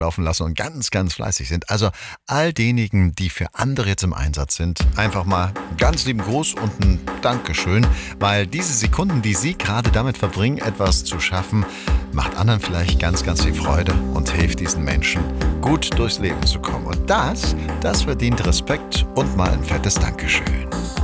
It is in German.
laufen lassen und ganz, ganz fleißig sind. Also all denjenigen, die für andere jetzt im Einsatz sind, einfach mal einen ganz lieben Gruß und ein Dankeschön, weil diese Sekunden, die Sie gerade damit verbringen, etwas zu schaffen, macht anderen vielleicht ganz, ganz viel Freude und hilft diesen Menschen, gut durchs Leben zu kommen. Und das verdient Respekt und mal ein fettes Dankeschön.